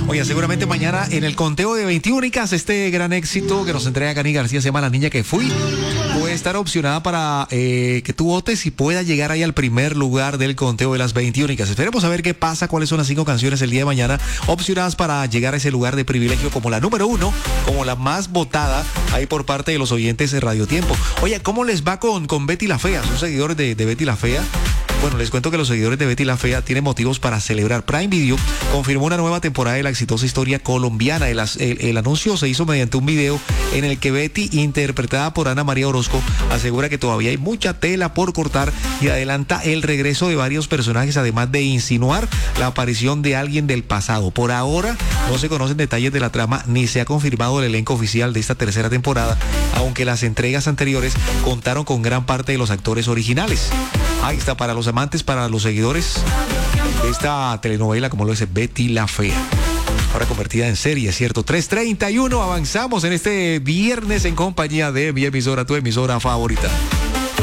Oye, seguramente mañana en el conteo de 20 únicas, este gran éxito que nos entrega Cani García se llama La Niña que Fui. Puede estar opcionada para que tú votes y pueda llegar ahí al primer lugar del conteo de las 20 únicas. Esperemos a ver qué pasa, cuáles son las 5 canciones el día de mañana opcionadas para llegar a ese lugar de privilegio como la número 1, como la más votada ahí por parte de los oyentes de Radio Tiempo. Oye, ¿cómo les va con Betty la Fea? ¿Son seguidores de Betty la Fea? Bueno, les cuento que los seguidores de Betty la Fea tienen motivos para celebrar. Prime Video confirmó una nueva temporada de la exitosa historia colombiana. El anuncio se hizo mediante un video en el que Betty, interpretada por Ana María Orozco, asegura que todavía hay mucha tela por cortar y adelanta el regreso de varios personajes, además de insinuar la aparición de alguien del pasado. Por ahora no se conocen detalles de la trama ni se ha confirmado el elenco oficial de esta tercera temporada, aunque las entregas anteriores contaron con gran parte de los actores originales. Ahí está, para los amantes, para los seguidores de esta telenovela, como lo dice Betty la Fea. Ahora convertida en serie, ¿cierto? 3:31, avanzamos en este viernes en compañía de mi emisora, tu emisora favorita.